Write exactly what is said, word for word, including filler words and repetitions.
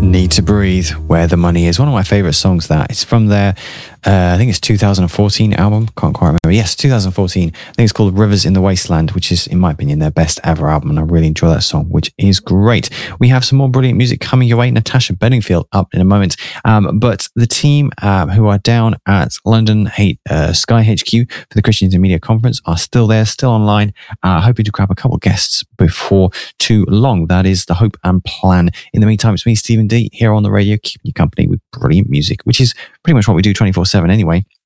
Need to Breathe, Where the Money Is. One of my favourite songs, that. It's from their, uh, I think it's two thousand fourteen album. Can't quite remember. Yes, two thousand fourteen. I think it's called Rivers in the Wasteland, which is, in my opinion, their best ever album. And I really enjoy that song, which is great. We have some more brilliant music coming your way. Natasha Bedingfield up in a moment. Um, but the team um, who are down at London uh, Sky H Q for the Christians in Media Conference are still there, still online. Uh, hoping to grab a couple of guests before too long. That is the hope and plan. In the meantime, it's me, Stephen D, here on the radio, keeping you company with brilliant music, which is pretty much what we do twenty-four seven anyway.